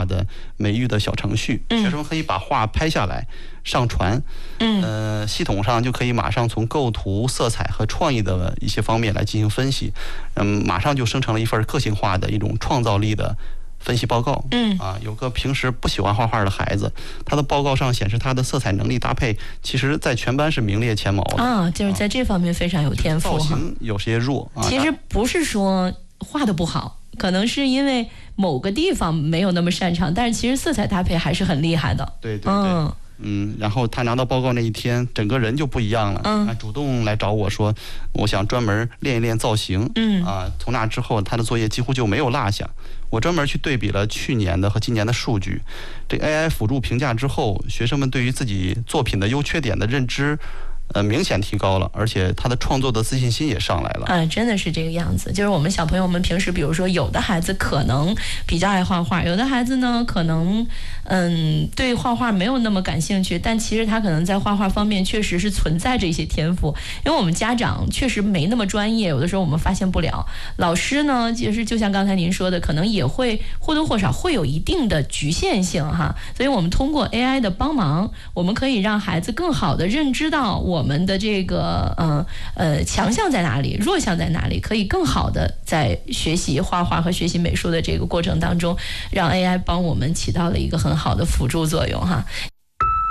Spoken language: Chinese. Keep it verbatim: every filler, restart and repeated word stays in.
的美育的小程序， 嗯、 学生可以把画拍下来上传， 嗯， 呃，系统上就可以马上从构图、色彩和创意的一些方面来进行分析，嗯，马上就生成了一份个性化的一种创造力的分析报告。 嗯啊，有个平时不喜欢画画的孩子，他的报告上显示他的色彩能力搭配，其实在全班是名列前茅的啊，就是在这方面非常有天赋。 造型有些弱，啊、 其实不是说画的不好，可能是因为某个地方没有那么擅长，但是其实色彩搭配还是很厉害的。 对对对。 嗯嗯，然后他拿到报告那一天，整个人就不一样了。 嗯， 啊，主动来找我说，我想专门练一练造型。 嗯， 啊，从那之后，他的作业几乎就没有落下。我专门去对比了去年的和今年的数据，这 A I 辅助评价之后，学生们对于自己作品的优缺点的认知，呃，明显提高了，而且他的创作的自信心也上来了。 啊，真的是这个样子。就是我们小朋友们平时，比如说有的孩子可能比较爱画画，有的孩子呢可能嗯对画画没有那么感兴趣，但其实他可能在画画方面确实是存在着一些天赋。因为我们家长确实没那么专业，有的时候我们发现不了。老师呢，其实就像刚才您说的，可能也会或多或少会有一定的局限性哈。所以我们通过 A I 的帮忙，我们可以让孩子更好的认知到我。我们的这个呃呃强项在哪里，弱项在哪里，可以更好的在学习画画和学习美术的这个过程当中，让 A I 帮我们起到了一个很好的辅助作用哈。